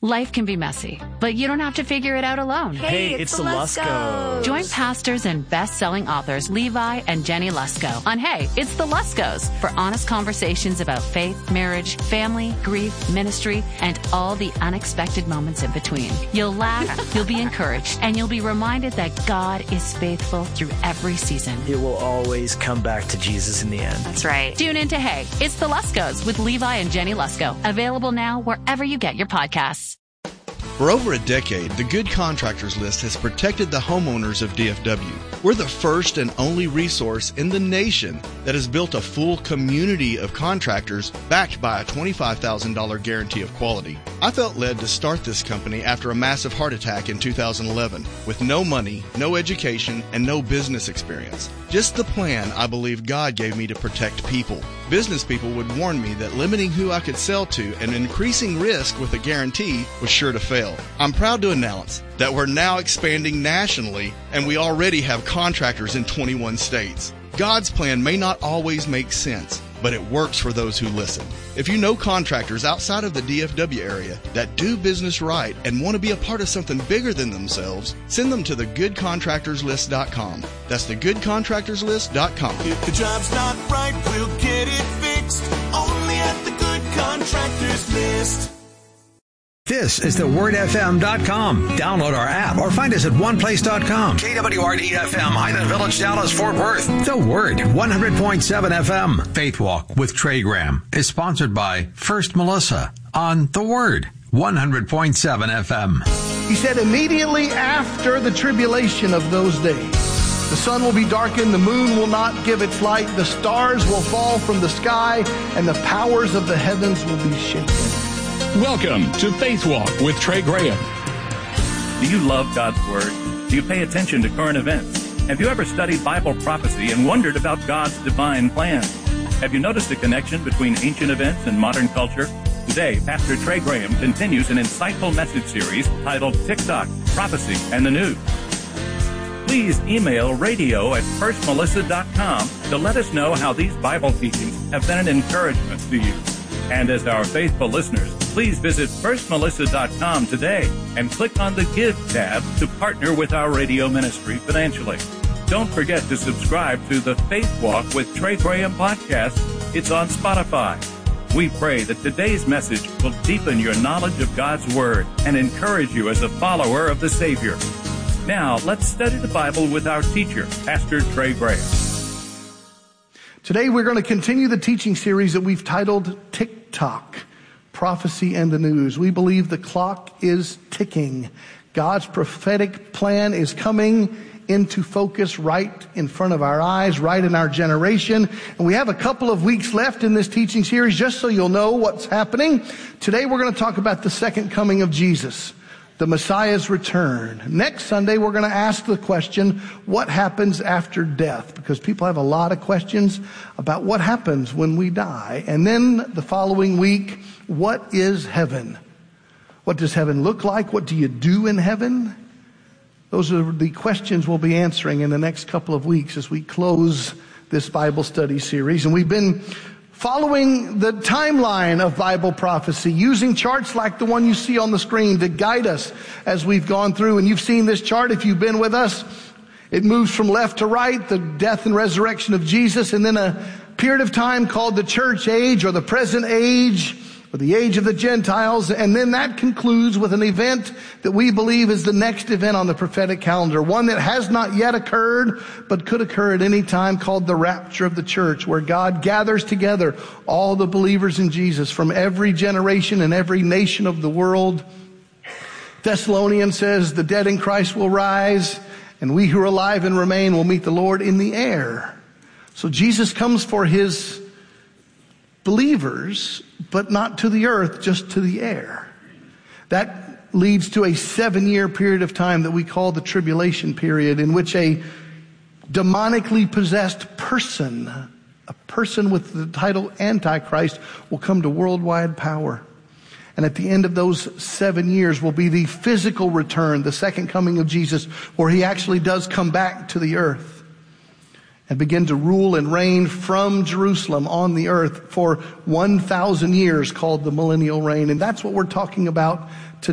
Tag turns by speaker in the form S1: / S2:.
S1: Life can be messy, but you don't have to figure it out alone.
S2: Hey, it's the Luskos.
S1: Join pastors and best-selling authors Levi and Jenny Lusko on Hey, It's the Luskos for honest conversations about faith, marriage, family, grief, ministry, and all the unexpected moments in between. You'll laugh, you'll be encouraged, and you'll be reminded that God is faithful through every season.
S2: It will always come back to Jesus in the end.
S1: That's right. Tune in to Hey, It's the Luskos with Levi and Jenny Lusko. Available now wherever you get your podcasts.
S3: For over a decade, the Good Contractors List has protected the homeowners of DFW. We're the first and only resource in the nation that has built a full community of contractors backed by a $25,000 guarantee of quality. I felt led to start this company after a massive heart attack in 2011 with no money, no education, and no business experience. Just the plan I believe God gave me to protect people. Business people would warn me that limiting who I could sell to and increasing risk with a guarantee was sure to fail. I'm proud to announce that we're now expanding nationally, and we already have contractors in 21 states. God's plan may not always make sense, but it works for those who listen. If you know contractors outside of the DFW area that do business right and want to be a part of something bigger than themselves, send them to thegoodcontractorslist.com. That's thegoodcontractorslist.com.
S4: If the job's not right, we'll get it fixed. Only at the Good Contractors List.
S5: This is thewordfm.com. Download our app or find us at oneplace.com. KWRD-FM, Highland Village, Dallas, Fort Worth. The Word, 100.7 FM. Faith Walk with Trey Graham is sponsored by First Melissa on The Word, 100.7 FM.
S6: He said, immediately after the tribulation of those days, the sun will be darkened, the moon will not give its light, the stars will fall from the sky, and the powers of the heavens will be shaken.
S7: Welcome to Faith Walk with Trey Graham.
S8: Do you love God's Word? Do you pay attention to current events? Have you ever studied Bible prophecy and wondered about God's divine plan? Have you noticed a connection between ancient events and modern culture? Today, Pastor Trey Graham continues an insightful message series titled TikTok, Prophecy, and the News. Please email radio@firstmelissa.com to let us know how these Bible teachings have been an encouragement to you. And as our faithful listeners, please visit firstmelissa.com today and click on the Give tab to partner with our radio ministry financially. Don't forget to subscribe to the Faith Walk with Trey Graham podcast. It's on Spotify. We pray that today's message will deepen your knowledge of God's Word and encourage you as a follower of the Savior. Now, let's study the Bible with our teacher, Pastor Trey Graham.
S6: Today we're going to continue the teaching series that we've titled TikTok, Prophecy and the News. We believe the clock is ticking. God's prophetic plan is coming into focus right in front of our eyes, right in our generation. And we have a couple of weeks left in this teaching series, just so you'll know what's happening. Today we're going to talk about the second coming of Jesus, the Messiah's return. Next Sunday, we're going to ask the question, what happens after death? Because people have a lot of questions about what happens when we die. And then the following week, what is heaven? What does heaven look like? What do you do in heaven? Those are the questions we'll be answering in the next couple of weeks as we close this Bible study series. And we've been following the timeline of Bible prophecy, using charts like the one you see on the screen to guide us as we've gone through. And you've seen this chart if you've been with us. It moves from left to right, the death and resurrection of Jesus, and then a period of time called the church age or the present age or the age of the Gentiles. And then that concludes with an event that we believe is the next event on the prophetic calendar, one that has not yet occurred but could occur at any time, called the rapture of the church, where God gathers together all the believers in Jesus from every generation and every nation of the world. Thessalonians says the dead in Christ will rise, and we who are alive and remain will meet the Lord in the air. So Jesus comes for his believers, but not to the earth, just to the air. That leads to a 7-year period of time that we call the tribulation period, in which a demonically possessed person, a person with the title Antichrist, will come to worldwide power. And at the end of those 7 years will be the physical return, the second coming of Jesus, where he actually does come back to the earth and begin to rule and reign from Jerusalem on the earth for 1,000 years, called the millennial reign. And that's what we're talking about